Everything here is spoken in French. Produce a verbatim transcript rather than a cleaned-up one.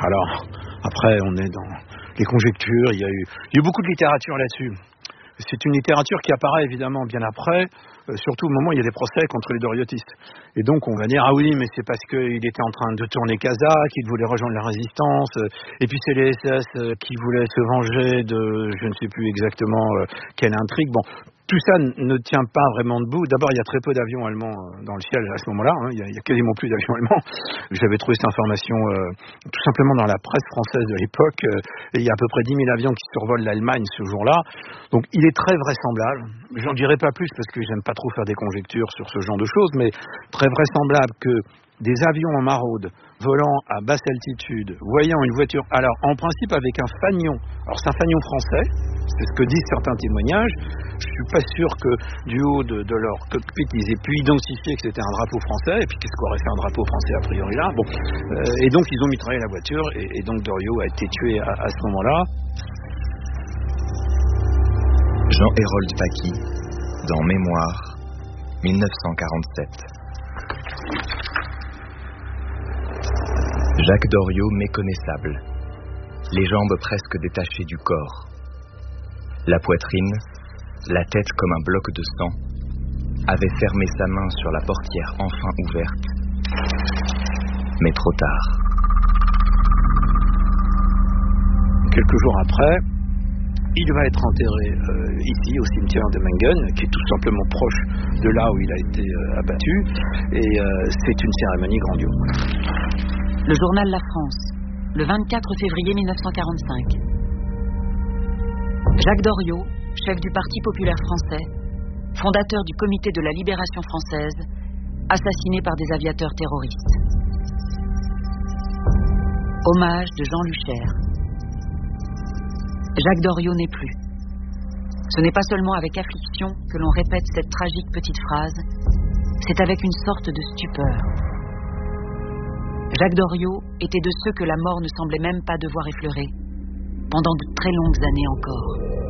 Alors, après, on est dans les conjectures, il y a eu, il y a eu beaucoup de littérature là-dessus. C'est une littérature qui apparaît évidemment bien après, euh, surtout au moment où il y a des procès contre les doriotistes. Et donc on va dire, ah oui, mais c'est parce qu'il était en train de tourner Casa, qu'il voulait rejoindre la résistance, euh, et puis c'est les S S euh, qui voulaient se venger de, je ne sais plus exactement euh, quelle intrigue. Bon, tout ça n- ne tient pas vraiment debout. D'abord, il y a très peu d'avions allemands euh, dans le ciel à ce moment-là, hein. il, y a, il y a quasiment plus d'avions allemands. J'avais trouvé cette information euh, tout simplement dans la presse française de l'époque, euh, et il y a à peu près dix mille avions qui survolent l'Allemagne ce jour-là. Donc il est très vraisemblable, j'en dirai pas plus parce que j'aime pas trop faire des conjectures sur ce genre de choses, mais très vraisemblable que des avions en maraude, volant à basse altitude, voyant une voiture, alors en principe avec un fanion, alors c'est un fanion français, c'est ce que disent certains témoignages, je suis pas sûr que du haut de, de leur cockpit ils aient pu identifier que c'était un drapeau français, et puis qu'est-ce qu'aurait fait un drapeau français a priori là, bon, euh, et donc ils ont mitraillé la voiture, et, et donc Doriot a été tué à, à ce moment-là. Jean-Hérold Paquis, dans Mémoire, mille neuf cent quarante-sept. Jacques Doriot méconnaissable, les jambes presque détachées du corps, la poitrine, la tête comme un bloc de sang, avait fermé sa main sur la portière enfin ouverte, mais trop tard. Quelques jours après, il va être enterré euh, ici, au cimetière de Mengen, qui est tout simplement proche de là où il a été euh, abattu, et euh, c'est une cérémonie grandiose. Le journal La France, le vingt-quatre février mille neuf cent quarante-cinq. Jacques Doriot, chef du Parti populaire français, fondateur du Comité de la libération française, assassiné par des aviateurs terroristes. Hommage de Jean Luchère. Jacques Doriot n'est plus. Ce n'est pas seulement avec affliction que l'on répète cette tragique petite phrase, c'est avec une sorte de stupeur. Jacques Doriot était de ceux que la mort ne semblait même pas devoir effleurer, pendant de très longues années encore.